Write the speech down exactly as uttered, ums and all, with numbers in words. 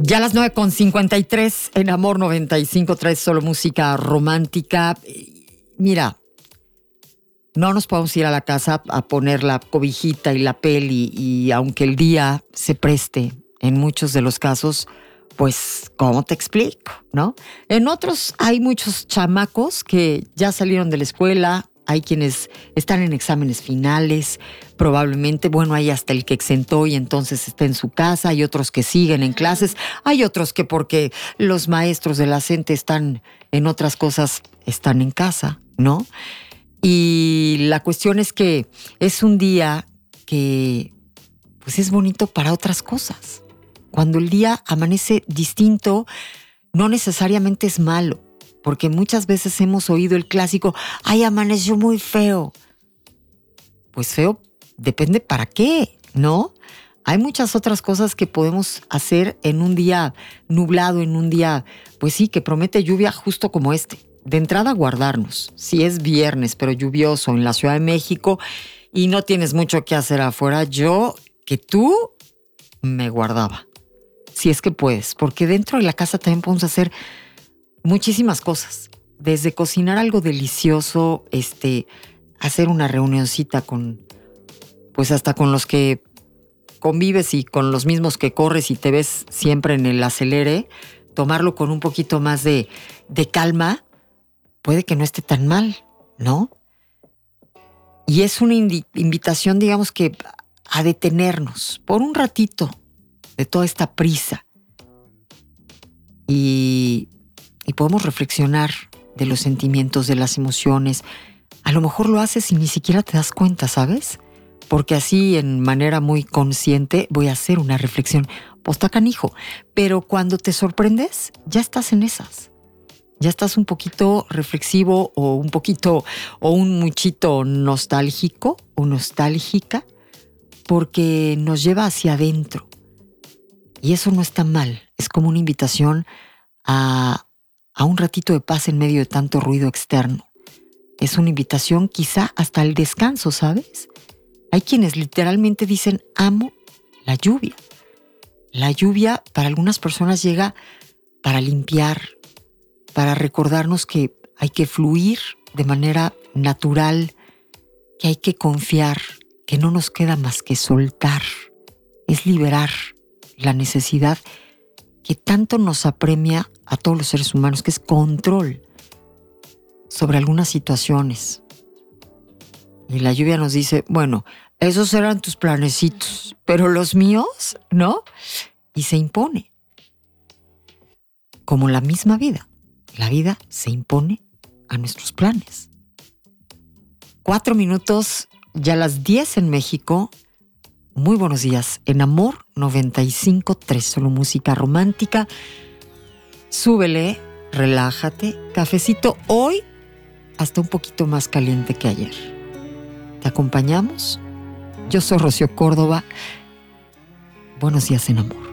Ya a las nueve con cincuenta y tres en Amor noventa y cinco tres, solo música romántica. Mira, no nos podemos ir a la casa a poner la cobijita y la peli, y aunque el día se preste en muchos de los casos, pues, ¿cómo te explico? ¿No? En otros hay muchos chamacos que ya salieron de la escuela, hay quienes están en exámenes finales, probablemente, bueno, hay hasta el que exentó y entonces está en su casa, hay otros que siguen en clases, hay otros que porque los maestros de la CENTE están en otras cosas, están en casa, ¿no? Y la cuestión es que es un día que, pues, es bonito para otras cosas. Cuando el día amanece distinto, no necesariamente es malo. Porque muchas veces hemos oído el clásico, ¡ay, amaneció muy feo! Pues feo depende para qué, ¿no? Hay muchas otras cosas que podemos hacer en un día nublado, en un día, pues sí, que promete lluvia justo como este. De entrada, guardarnos. Si es viernes, pero lluvioso en la Ciudad de México y no tienes mucho que hacer afuera, yo, que tú, me guardaba. Si es que puedes, porque dentro de la casa también podemos hacer muchísimas cosas, desde cocinar algo delicioso, este, hacer una reunioncita con, pues hasta con los que convives y con los mismos que corres y te ves siempre en el acelere, tomarlo con un poquito más de, de calma, puede que no esté tan mal, ¿no? Y es una indi- invitación, digamos que, a detenernos por un ratito de toda esta prisa y Y podemos reflexionar de los sentimientos, de las emociones. A lo mejor lo haces y ni siquiera te das cuenta, ¿sabes? Porque así, en manera muy consciente, voy a hacer una reflexión. Pues está canijo. Pero cuando te sorprendes, ya estás en esas. Ya estás un poquito reflexivo o un poquito, o un muchito nostálgico o nostálgica, porque nos lleva hacia adentro. Y eso no está mal. Es como una invitación a... a un ratito de paz en medio de tanto ruido externo. Es una invitación quizá hasta el descanso, ¿sabes? Hay quienes literalmente dicen, amo la lluvia. La lluvia para algunas personas llega para limpiar, para recordarnos que hay que fluir de manera natural, que hay que confiar, que no nos queda más que soltar. Es liberar la necesidad que tanto nos apremia a todos los seres humanos, que es control sobre algunas situaciones. Y la lluvia nos dice, bueno, esos eran tus planecitos, pero los míos, ¿no? Y se impone. Como la misma vida. La vida se impone a nuestros planes. Cuatro minutos, ya las diez en México. Muy buenos días en Amor noventa y cinco tres, solo música romántica. Súbele, relájate, cafecito hoy hasta un poquito más caliente que ayer. ¿Te acompañamos? Yo soy Rocío Córdoba. Buenos días en Amor.